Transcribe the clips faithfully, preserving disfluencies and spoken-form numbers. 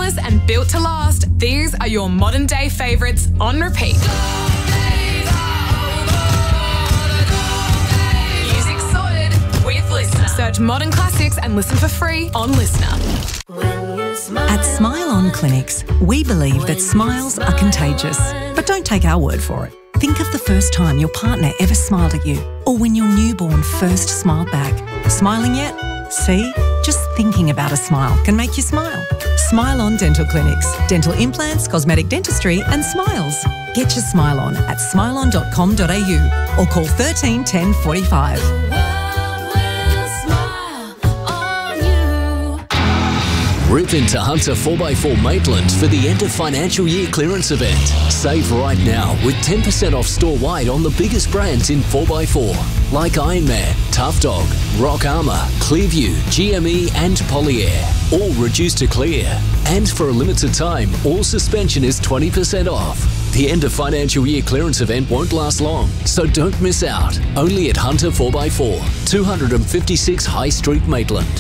timeless and built to last, these are your modern day favourites on repeat. Music sorted with Listener. Search Modern Classics and listen for free on Listener. At Smile On Clinics, we believe that smiles are contagious. But don't take our word for it. Think of the first time your partner ever smiled at you, or when your newborn first smiled back. Smiling yet? See? Just thinking about a smile can make you smile. Smile On Dental Clinics. Dental implants, cosmetic dentistry and smiles. Get your smile on at smile on dot com dot a u or call thirteen ten forty-five. Rip into Hunter four by four Maitland for the end of financial year clearance event. Save right now with ten percent off store-wide on the biggest brands in four by four, like Ironman, Tough Dog, Rock Armour, Clearview, G M E and Polyair. All reduced to clear. And for a limited time, all suspension is twenty percent off. The end of financial year clearance event won't last long, so don't miss out. Only at Hunter four by four, two fifty-six High Street, Maitland.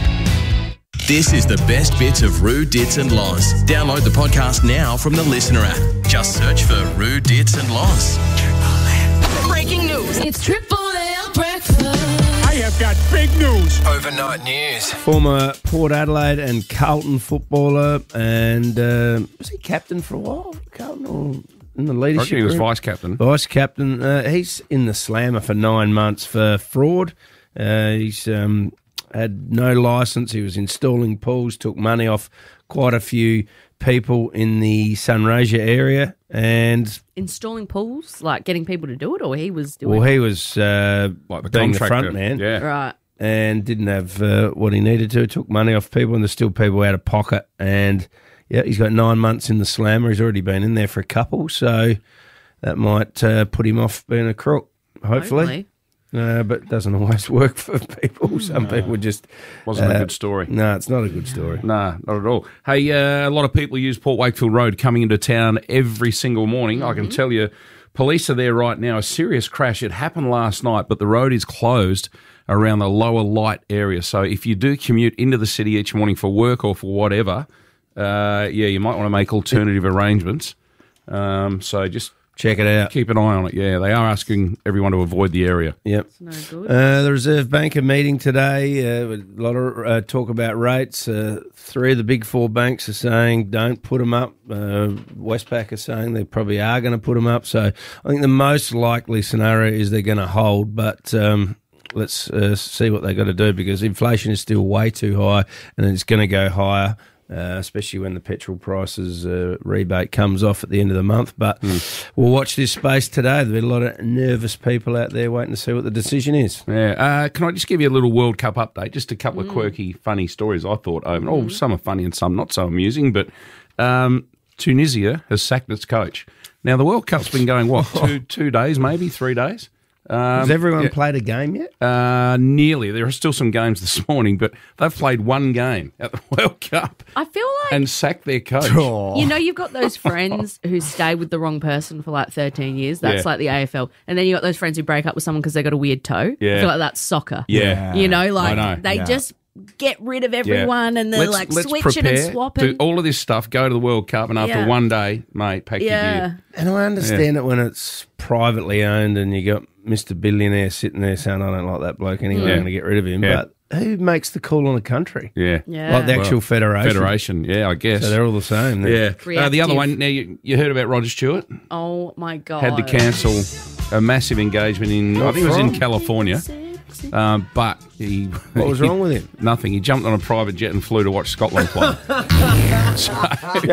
This is the best bits of Roo, Dits and Loz. Download the podcast now from the Listener app. Just search for Roo, Dits and Loz. Breaking news. It's Triple L Breakfast. I have got big news. Overnight news. Former Port Adelaide and Carlton footballer, and uh, was he captain for a while? Carlton or in the leadership? I reckon he was group? vice captain. Vice captain. Uh, he's in the slammer for nine months for fraud. Uh, he's um, had no licence. He was installing pools, took money off quite a few people in the Sunraysia area, and installing pools, like getting people to do it, or he was doing. Well, he was uh, like the being the contractor. front man, Yeah. Right. and didn't have uh, what he needed to. Took money off people, and there's still people out of pocket. And yeah, he's got nine months in the slammer. He's already been in there for a couple, so that might uh, put him off being a crook. Hopefully. Hopefully. Uh, but it doesn't always work for people. Some people just... Wasn't uh, a good story. No, it's not a good story. Nah, not at all. Hey, uh, a lot of people use Port Wakefield Road coming into town every single morning. I can tell you, police are there right now. A serious crash. It happened last night, but the road is closed around the lower light area. So if you do commute into the city each morning for work or for whatever, uh, yeah, you might want to make alternative arrangements. Um, so just... Check it out. Keep an eye on it, yeah. They are asking everyone to avoid the area. Yep. It's no good. Uh, the Reserve Bank are meeting today. Uh, a lot of uh, talk about rates. Uh, three of the big four banks are saying don't put them up. Uh, Westpac are saying they probably are going to put them up. So I think the most likely scenario is they're going to hold, but um, let's uh, see what they've got to do, because inflation is still way too high and it's going to go higher. Uh, especially when the petrol prices uh, rebate comes off at the end of the month. But mm. we'll watch this space today. There'll be a lot of nervous people out there waiting to see what the decision is. Yeah. Uh, can I just give you a little World Cup update? Just a couple mm. of quirky, funny stories I thought over. Mm. Oh, some are funny and some not so amusing. But um, Tunisia has sacked its coach. Now, the World Cup's been going, what, two two days, maybe three days? Um, Has everyone yeah. played a game yet? Uh, nearly. There are still some games this morning, but they've played one game at the World Cup. I feel like... And sacked their coach. Oh. You know, you've got those friends who stay with the wrong person for like thirteen years. That's Yeah. like the A F L. And then you got those friends who break up with someone because they got a weird toe. Yeah. I feel like that's soccer. Yeah. You know, like I know. they Yeah. just get rid of everyone and they're Let's- like let's switching prepare, and swapping. Do all of this stuff, go to the World Cup, and after Yeah. one day, mate, pack your yeah. gear. And I understand it when it's privately owned and you got Mister Billionaire sitting there saying, I don't like that bloke anyway, Yeah. I'm going to get rid of him. Yeah. But who makes the call on a country? Yeah. Yeah. Like the actual Well, federation. Federation, yeah, I guess. So they're all the same. then. yeah. Uh, the other Reactive. one, now you, you heard about Roger Stewart? Oh, my God. Had to cancel a massive engagement in, I What think it was in from? California. Um, but he... What was wrong with him? Nothing. He jumped on a private jet and flew to watch Scotland play. so, Come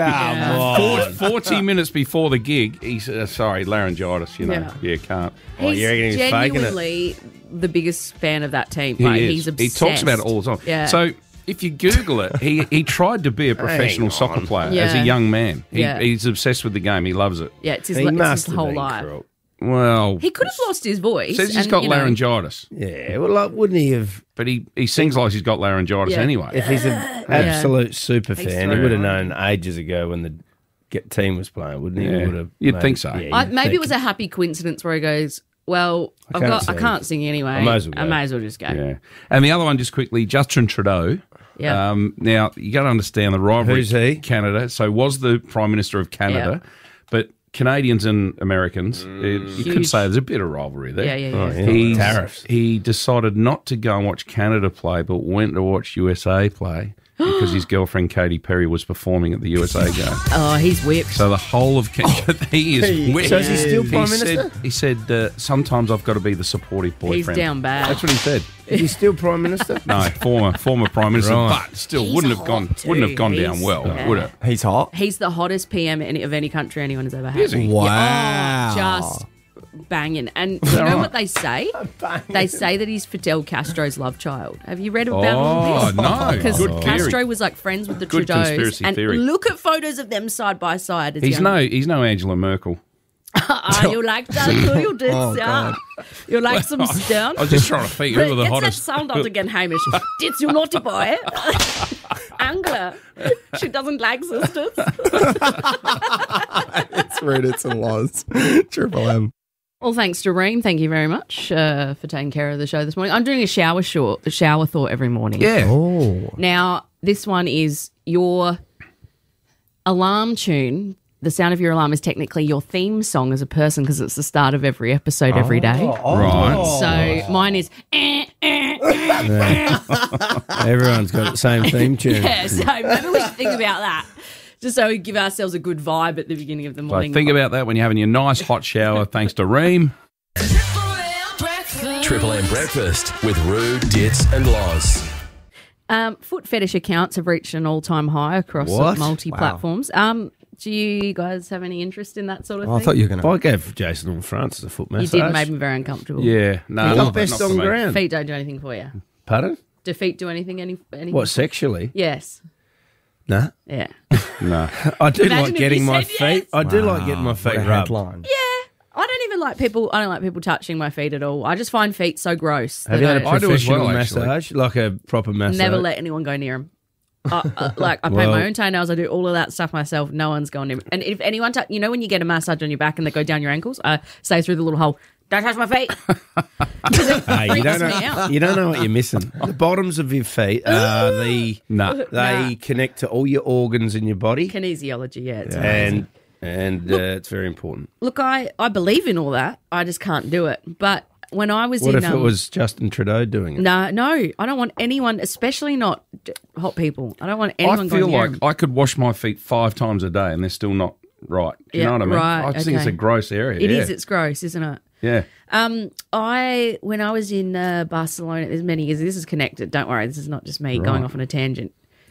on. forty minutes before the gig, he said, uh, sorry, laryngitis, you know. Yeah. Yeah, can't. Oh, He's you reckon he's faking it? genuinely the biggest fan of that team. He Like, is. he's obsessed. He talks about it all the time. Yeah. So if you Google it, he, he tried to be a professional on. soccer player Yeah. as a young man. He, Yeah. He's obsessed with the game. He loves it. Yeah, it's his, He it's must his have whole been life. crook. Well, He could have lost his voice. says he's and, got you know, laryngitis, Yeah, well, like, wouldn't he have... but he, he sings like he's got laryngitis Yeah. anyway. If he's an absolute super He's fan, he through would have it. known ages ago when the get team was playing, wouldn't he? Yeah. He would have You'd maybe- think so. yeah, I, you'd maybe think. it was a happy coincidence where he goes, well, I I've can't got, I sing. can't sing anyway. I may as well I go." may as well just go. Yeah. And the other one, just quickly, Justin Trudeau Yeah. Um, now, you got to understand the rivalry. Who's he? Canada. So was the Prime Minister of Canada, Yeah. but Canadians and Americans, Mm. it, you could Huge. say there's a bit of rivalry there. Yeah, yeah, yeah. Oh, yeah. He's- Tariffs. He decided not to go and watch Canada play, but went to watch U S A play because his girlfriend Katy Perry was performing at the U S A game. Oh, he's whipped. So the whole of Canada, he is whipped. So is he still Prime said, Minister? He said, uh, sometimes I've got to be the supportive boyfriend. He's down bad. That's what he said. Is he still Prime Minister? No, former former Prime Minister, Right. but still He's wouldn't have hot gone too. wouldn't have gone down He's- well, yeah. would it? He's hot. He's the hottest P M any- of any country anyone has ever had. Is he? Wow. Yeah. Oh, just banging. And you know what they say? They say that he's Fidel Castro's love child. Have you read about all Oh, this? no. Because Good Castro theory. was like friends with the Good Trudeaus. conspiracy and theory. look at photos of them side by side. As He's young. no he's no Angela Merkel. Ah, you like that too, you did, Oh, yeah. You like some stone? I was just trying to think who were the Get hottest. that sound out again, Hamish. Did you naughty boy? Angela. She doesn't like sisters. It's Rude It's and Laws. Triple M. Well, thanks to Reem. Thank you very much uh, for taking care of the show this morning. I'm doing a shower short, a shower thought every morning. Yeah. Oh. Now, this one is your alarm tune. The sound of your alarm is technically your theme song as a person because it's the start of every episode every day. Right. So mine is. Eh, eh, eh. Everyone's got the same theme tune. Yeah, so maybe we should think about that. Just so we give ourselves a good vibe at the beginning of the So morning. think about that when you're having your nice hot shower, thanks to Reem. Triple M Breakfast with Rue, Dits and Loz. Um, foot fetish accounts have reached an all-time high across What? multi-platforms. Um, do you guys have any interest in that sort of Oh, I thing? thought you were going If to. I gave Jason and Francis a foot You massage. did make me very uncomfortable. Yeah. No, He's not- not best not for on me. ground. Feet don't do anything for you. Pardon? Do feet do anything? Any? any What, sexually? Yes. Nah. Yeah. No. I do Imagine like if getting you my said feet. yes. I do like getting my What feet a rubbed. headline. I don't even like people. I don't like people touching my feet at all. I just find feet so gross. Have that you had a I I do as professional well, actually. massage, like a proper massage? never let anyone go near them. I, uh, like I paint Well- my own toenails. I do all of that stuff myself. No one's going near me. And if anyone, t- you know, when you get a massage on your back and they go down your ankles, I say through the little hole, "Don't touch my feet." Hey, you don't freaks me know. out. You don't know what you're missing. The bottoms of your feet are the No. they Nah. connect to all your organs in your body, Kinesiology, yeah. It's amazing. and and uh, it's very important. Look, I, I believe in all that. I just can't do it. But when I was What in, if it um, was Justin Trudeau doing it? no, no, I don't want anyone, especially not d- hot people. I don't want anyone I going feel near like 'em. I could wash my feet five times a day and they're still not right. Do you Yeah, know what I mean? right, I just think it's a okay. gross area. It yeah. is. It's gross, isn't it? Yeah. Um, I when I was in uh, Barcelona, there's many years. This is connected. Don't worry, this is not just me going off on a tangent.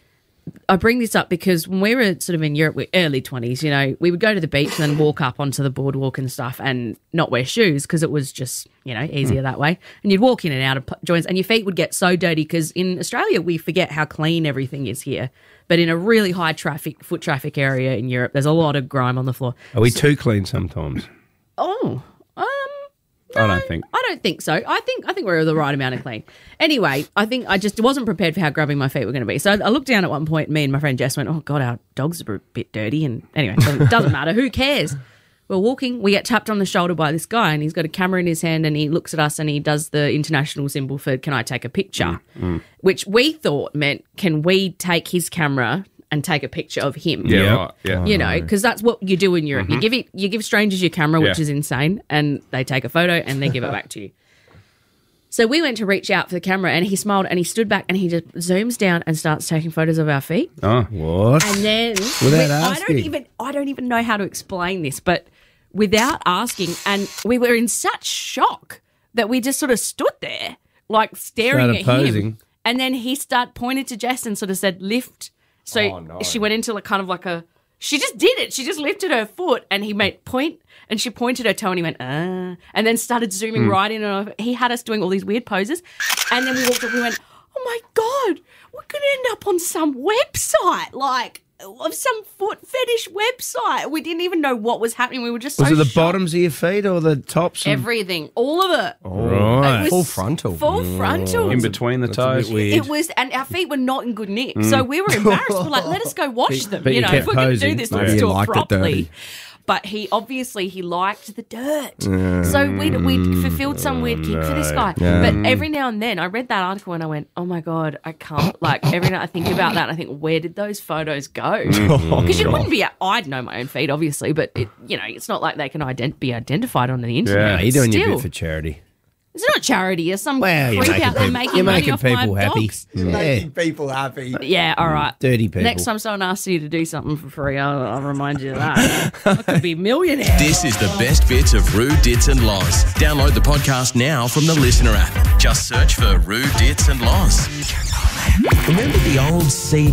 I bring this up because when we were sort of in Europe, we early twenties, you know, we would go to the beach and then walk up onto the boardwalk and stuff, and not wear shoes because it was just, you know, easier that way. And you'd walk in and out of p- joints, and your feet would get so dirty because in Australia we forget how clean everything is here. But in a really high traffic foot traffic area in Europe, there's a lot of grime on the floor. Are we too clean sometimes? Oh, um. I don't think. I don't think so. I think I think we're the right amount of clean. Anyway, I think I just wasn't prepared for how grubbing my feet were going to be. So I looked down at one point. Me and my friend Jess went, "Oh God, our dogs are a bit dirty." And anyway, doesn't, doesn't matter. Who cares? We're walking. We get tapped on the shoulder by this guy, and he's got a camera in his hand, and he looks at us, and he does the international symbol for "Can I take a picture?" Which we thought meant, "Can we take his camera and take a picture of him?" Yeah, Yep. right. Yeah. You know, because that's what you do in Europe. You give it, you give strangers your camera, which Yeah. is insane, and they take a photo and they give it back to you. So we went to reach out for the camera, and he smiled and he stood back and he just zooms down and starts taking photos of our feet. Oh. What? And then Without we- I don't asking. even, I don't even know how to explain this, but without asking, and we were in such shock that we just sort of stood there, like staring Started at posing. him. And then he start pointed to Jess and sort of said, "Lift." So she went into like kind of like a. She just did it. She just lifted her foot, and he made point, and she pointed her toe, and he went, "Ah," and then started zooming right in. And he had us doing all these weird poses, and then we walked up. We went, "Oh my God, we're gonna end up on some website like." Of some foot fetish website. We didn't even know what was happening. We were just so Was it the shocked. bottoms of your feet or the tops? of- Everything, all of it. Right. It was Full frontal. Full frontal. In between the That's a bit toes. weird. It was, and our feet were not in good nick. So we were embarrassed. We're like, let us go wash them. but you you know, kept if we're going to do posing. this, Maybe let's you do it liked it properly. dirty. but he obviously he liked the dirt. So we'd, we'd fulfilled some weird kink for this guy. Yeah. But every now and then I read that article and I went, oh my God, I can't, like every night I think about that and I think, where did those photos go? Because you wouldn't be, I'd know my own feed obviously, but it, you know, it's not like they can ident- be identified on the internet. No, you're doing Still, your bit for charity. it's not charity, it's some Well, you're creep making out there people- making you're money making off my people happy. dogs. Yeah. Making people happy. Yeah, all right. Dirty people. Next time someone asks you to do something for free, I'll, I'll remind you of that. I could be a millionaire. This is the best bits of Rue, Dits and Loz. Download the podcast now from the Listener app. Just search for Rue, Dits and Loz. Remember the old C